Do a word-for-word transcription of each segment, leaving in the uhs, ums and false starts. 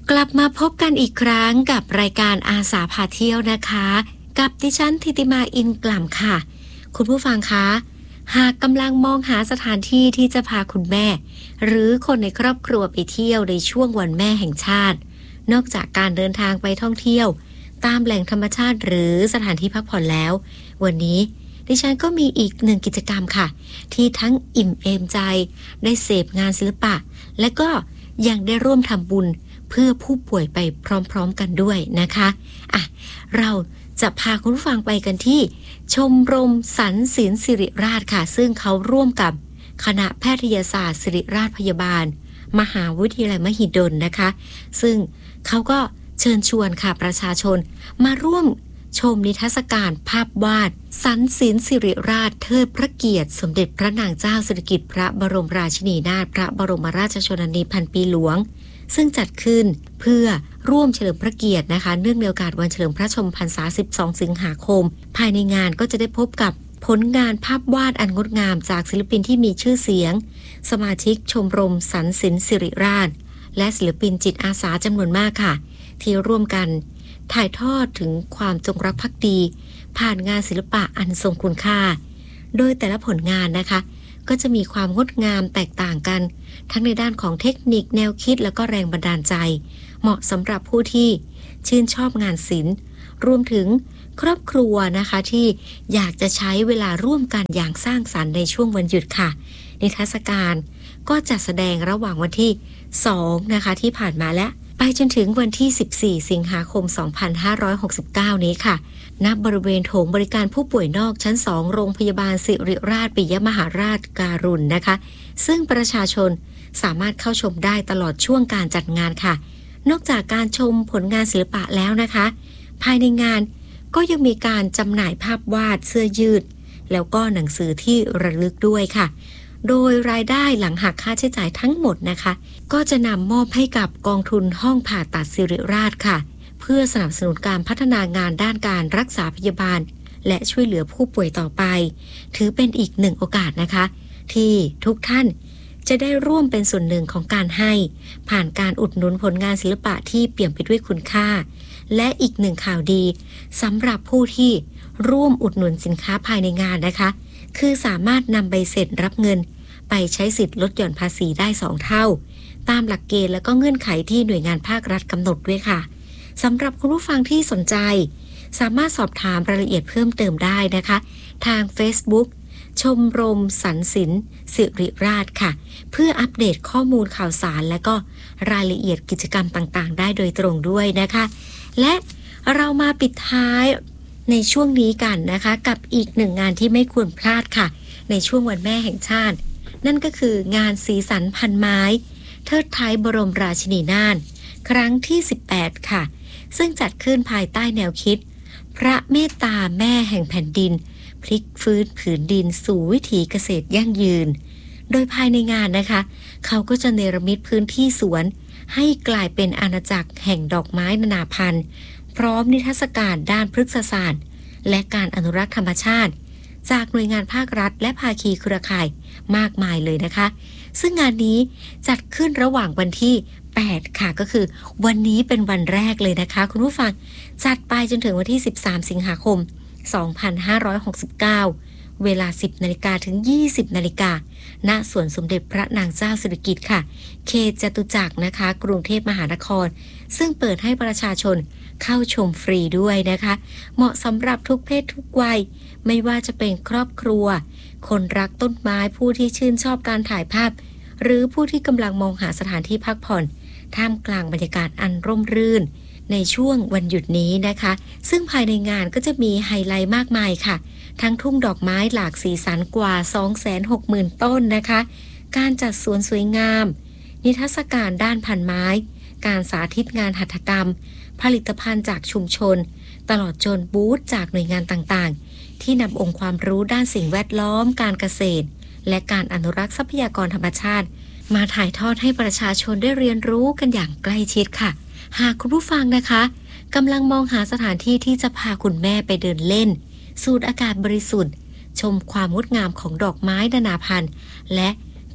กลับมาพบกันอีกครั้งกับรายการอาสาพาเที่ยวนะคะกับดิฉันธิติมาอินกล่ำค่ะคุณผู้ฟังคะหากกำลังมองหาสถานที่ที่จะพาคุณแม่หรือคนในครอบครัวไปเที่ยวในช่วงวันแม่แห่งชาตินอกจากการเดินทางไปท่องเที่ยวตามแหล่งธรรมชาติหรือสถานที่พักผ่อนแล้ววันนี้ดิฉันก็มีอีกหนึ่งกิจกรรมค่ะที่ทั้งอิ่มเอมใจได้เสพงานศิลปะและก็ยังได้ร่วมทำบุญเพื่อผู้ป่วยไปพร้อมๆกันด้วยนะคะอ่ะเราจะพาคุณผู้ฟังไปกันที่ชมรมสรรศิลป์ศิริราชค่ะซึ่งเขาร่วมกับคณะแพทยศาสตร์ศิริราชพยาบาลมหาวิทยาลัยมหิดลนะคะซึ่งเขาก็เชิญชวนค่ะประชาชนมาร่วมชมนิทรรศการภาพวาดสรรศิลป์ศิริราชเทิดพระเกียรติสมเด็จพระนางเจ้าสิริกิติ์พระบรมราชินีนาถพระบรมราชชนนีพันปีหลวงซึ่งจัดขึ้นเพื่อร่วมเฉลิมพระเกียรตินะคะเนื่องในโอกาสวันเฉลิมพระชนมพรรษาสิบสองสิงหาคมภายในงานก็จะได้พบกับผลงานภาพวาดอันงดงามจากศิลปินที่มีชื่อเสียงสมาชิกชมรมสรรศิลป์ศิริราชและศิลปินจิตอาสาจำนวนมากค่ะที่ร่วมกันถ่ายทอดถึงความจงรักภักดีผ่านงานศิลปะอันทรงคุณค่าโดยแต่ละผลงานนะคะก็จะมีความงดงามแตกต่างกันทั้งในด้านของเทคนิคแนวคิดแล้วก็แรงบันดาลใจเหมาะสำหรับผู้ที่ชื่นชอบงานศิลป์รวมถึงครอบครัวนะคะที่อยากจะใช้เวลาร่วมกันอย่างสร้างสรรค์ในช่วงวันหยุดค่ะนิทรรศการก็จะแสดงระหว่างวันที่สองนะคะที่ผ่านมาและไปจนถึงวันที่สิบสี่สิงหาคมสองพันห้าร้อยหกสิบเก้านี้ค่ะณบริเวณโถงบริการผู้ป่วยนอกชั้นสองโรงพยาบาลศิริราชปิยมหาราชการุณนะคะซึ่งประชาชนสามารถเข้าชมได้ตลอดช่วงการจัดงานค่ะนอกจากการชมผลงานศิลปะแล้วนะคะภายในงานก็ยังมีการจำหน่ายภาพวาดเสื้อยืดแล้วก็หนังสือที่ระลึกด้วยค่ะโดยรายได้หลังหักค่าใช้จ่ายทั้งหมดนะคะก็จะนำมอบให้กับกองทุนห้องผ่าตัดศิริราชค่ะเพื่อสนับสนุนการพัฒนางานด้านการรักษาพยาบาลและช่วยเหลือผู้ป่วยต่อไปถือเป็นอีกหนึ่งโอกาสนะคะที่ทุกท่านจะได้ร่วมเป็นส่วนหนึ่งของการให้ผ่านการอุดหนุนผลงานศิลปะที่เปี่ยมไปด้วยคุณค่าและอีกหนึ่งข่าวดีสำหรับผู้ที่ร่วมอุดหนุนสินค้าภายในงานนะคะคือสามารถนำใบเสร็จรับเงินไปใช้สิทธิ์ลดหย่อนภาษีได้สองเท่าตามหลักเกณฑ์และก็เงื่อนไขที่หน่วยงานภาครัฐกำหนดด้วยค่ะสำหรับคุณผู้ฟังที่สนใจสามารถสอบถามรายละเอียดเพิ่มเติมได้นะคะทาง Facebook ชมรมสรรศิลป์ศิริราชค่ะเพื่ออัปเดตข้อมูลข่าวสารและก็รายละเอียดกิจกรรมต่างๆได้โดยตรงด้วยนะคะและเรามาปิดท้ายในช่วงนี้กันนะคะกับอีกหนึ่งงานที่ไม่ควรพลาดค่ะในช่วงวันแม่แห่งชาตินั่นก็คืองานสีสันพันไม้เทิดไทยบรมราชินีนาถครั้งที่สิบแปดค่ะซึ่งจัดขึ้นภายใต้แนวคิดพระเมตตาแม่แห่งแผ่นดินพลิกฟื้นผืนดินสู่วิถีเกษตรยั่งยืนโดยภายในงานนะคะเขาก็จะเนรมิตพื้นที่สวนให้กลายเป็นอาณาจักรแห่งดอกไม้นานาพันธุ์พร้อมนิทรรศการด้านพฤกษศาสตร์และการอนุรักษ์ธรรมชาติจากหน่วยงานภาครัฐและภาคีเครือข่ายมากมายเลยนะคะซึ่งงานนี้จัดขึ้นระหว่างวันที่แปดค่ะก็คือวันนี้เป็นวันแรกเลยนะคะคุณผู้ฟังจัดไปจนถึงวันที่สิบสามสิงหาคมสองพันห้าร้อยหกสิบเก้าเวลา สิบนาฬิกา ถึง ยี่สิบนาฬิกาณสวนสมเด็จพระนางเจ้าสิริกิติ์ค่ะเขตจตุจักรนะคะกรุงเทพมหานครซึ่งเปิดให้ประชาชนเข้าชมฟรีด้วยนะคะเหมาะสำหรับทุกเพศทุกวัยไม่ว่าจะเป็นครอบครัวคนรักต้นไม้ผู้ที่ชื่นชอบการถ่ายภาพหรือผู้ที่กำลังมองหาสถานที่พักผ่อนท่ามกลางบรรยากาศอันร่มรื่นในช่วงวันหยุดนี้นะคะซึ่งภายในงานก็จะมีไฮไลท์มากมายค่ะทั้งทุ่งดอกไม้หลากสีสันกว่า สองแสนหกหมื่น ต้นนะคะการจัดสวนสวยงามนิทรรศการด้านพันไม้การสาธิตงานหัตถกรรมผลิตภัณฑ์จากชุมชนตลอดจนบูธจากหน่วยงานต่างๆที่นำองค์ความรู้ด้านสิ่งแวดล้อมการเกษตรและการอนุรักษ์ทรัพยากรธรรมชาติมาถ่ายทอดให้ประชาชนได้เรียนรู้กันอย่างใกล้ชิดค่ะหากคุณผู้ฟังนะคะกำลังมองหาสถานที่ที่จะพาคุณแม่ไปเดินเล่นสูดอากาศบริสุทธิ์ชมความงดงามของดอกไม้นานาพันธุ์และ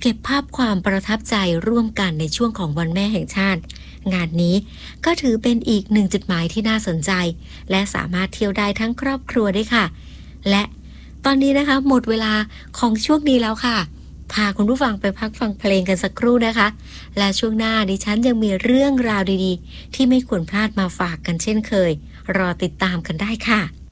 เก็บภาพความประทับใจร่วมกันในช่วงของวันแม่แห่งชาติงานนี้ก็ถือเป็นอีกหนึ่งจุดหมายที่น่าสนใจและสามารถเที่ยวได้ทั้งครอบครัวด้วยค่ะและตอนนี้นะคะหมดเวลาของช่วงนี้แล้วค่ะพาคุณผู้ฟังไปพักฟังเพลงกันสักครู่นะคะและช่วงหน้าดิฉันยังมีเรื่องราวดีๆที่ไม่ควรพลาดมาฝากกันเช่นเคยรอติดตามกันได้ค่ะ